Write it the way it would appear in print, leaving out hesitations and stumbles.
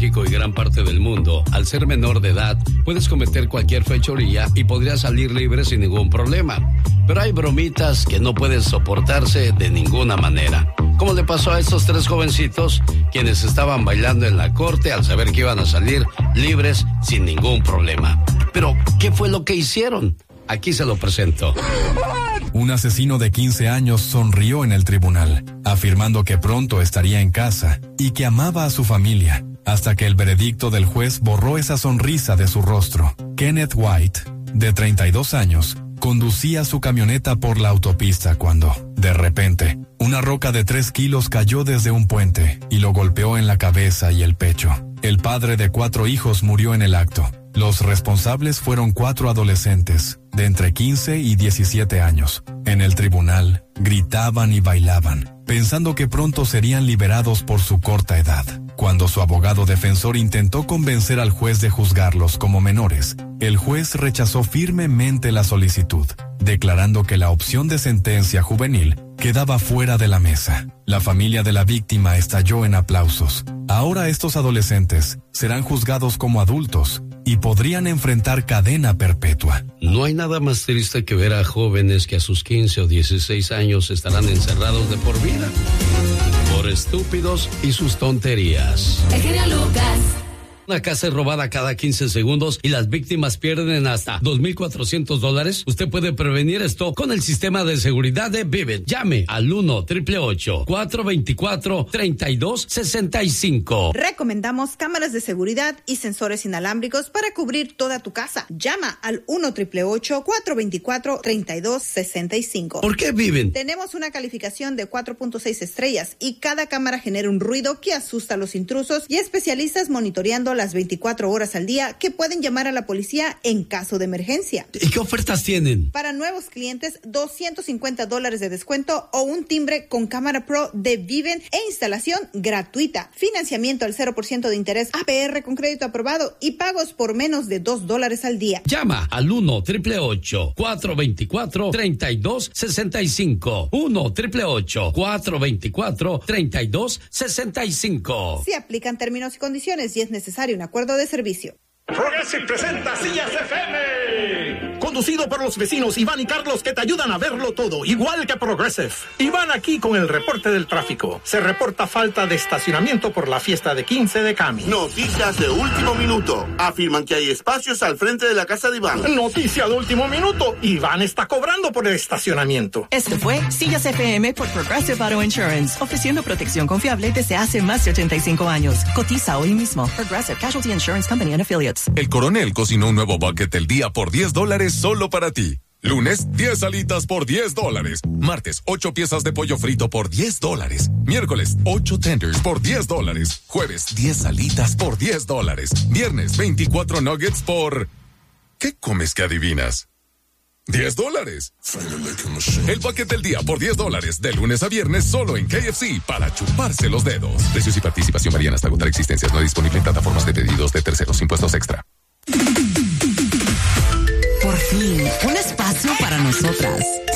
México y gran parte del mundo, al ser menor de edad, puedes cometer cualquier fechoría y podrías salir libre sin ningún problema. Pero hay bromitas que no pueden soportarse de ninguna manera. Como le pasó a estos 3 jovencitos, quienes estaban bailando en la corte al saber que iban a salir libres sin ningún problema. Pero, ¿qué fue lo que hicieron? Aquí se lo presento. Un asesino de 15 años sonrió en el tribunal, afirmando que pronto estaría en casa y que amaba a su familia, hasta que el veredicto del juez borró esa sonrisa de su rostro. Kenneth White, de 32 años, conducía su camioneta por la autopista cuando, de repente, una roca de 3 kilos cayó desde un puente y lo golpeó en la cabeza y el pecho. El padre de 4 hijos murió en el acto. Los responsables fueron 4 adolescentes, de entre 15 y 17 años. En el tribunal, gritaban y bailaban, pensando que pronto serían liberados por su corta edad. Cuando su abogado defensor intentó convencer al juez de juzgarlos como menores, el juez rechazó firmemente la solicitud, declarando que la opción de sentencia juvenil quedaba fuera de la mesa. La familia de la víctima estalló en aplausos. Ahora estos adolescentes serán juzgados como adultos y podrían enfrentar cadena perpetua. No hay nada más triste que ver a jóvenes que a sus 15 o 16 años estarán encerrados de por vida por estúpidos y sus tonterías. El genio Lucas. Una casa es robada cada 15 segundos y las víctimas pierden hasta $2,400. Usted puede prevenir esto con el sistema de seguridad de Vivint. Llame al 1-888-424-3265. Recomendamos cámaras de seguridad y sensores inalámbricos para cubrir toda tu casa. Llama al 1-888-424-3265. ¿Por qué Vivint? Tenemos una calificación de 4.6 estrellas y cada cámara genera un ruido que asusta a los intrusos y especialistas monitoreando las 24 horas al día que pueden llamar a la policía en caso de emergencia. ¿Y qué ofertas tienen? Para nuevos clientes, $250 de descuento o un timbre con cámara pro de Vivint e instalación gratuita. Financiamiento al 0% de interés, APR con crédito aprobado y pagos por menos de $2 al día. Llama al 1-888-424-3265. 1-888-424-3265. Se aplican términos y condiciones y es necesario un acuerdo de servicio. Progressive presenta Sillas FM, conducido por los vecinos Iván y Carlos, que te ayudan a verlo todo, igual que Progressive. Iván aquí con el reporte del tráfico. Se reporta falta de estacionamiento por la fiesta de 15 de Cami. Noticias de último minuto. Afirman que hay espacios al frente de la casa de Iván. Noticia de último minuto. Iván está cobrando por el estacionamiento. Este fue Sillas FM por Progressive Auto Insurance, ofreciendo protección confiable desde hace más de 85 años. Cotiza hoy mismo. Progressive Casualty Insurance Company and Affiliates. El Coronel cocinó un nuevo bucket del día por $10 solo para ti. Lunes, 10 alitas por $10. Martes, 8 piezas de pollo frito por $10. Miércoles, 8 tenders por $10. Jueves, 10 alitas por $10. Viernes, 24 nuggets por... ¿Qué comes que adivinas? $10. El bucket del día por $10, de lunes a viernes solo en KFC, para chuparse los dedos. Precios y participación varían hasta agotar existencias. No disponible en plataformas de pedidos de terceros. Impuestos extra. Por fin, un espacio para nosotras.